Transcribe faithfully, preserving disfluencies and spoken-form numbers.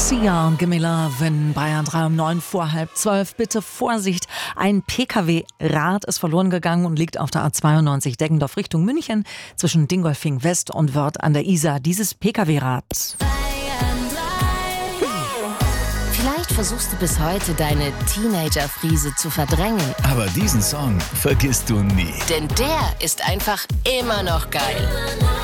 Sia und Gimme Love in Bayern drei um neun vor halb zwölf. Bitte Vorsicht, ein Pkw-Rad ist verloren gegangen und liegt auf der A zweiundneunzig Deggendorf Richtung München zwischen Dingolfing West und Wörth an der Isar. Dieses Pkw-Rad. Vielleicht versuchst du bis heute, deine Teenager-Friese zu verdrängen. Aber diesen Song vergisst du nie. Denn der ist einfach immer noch geil.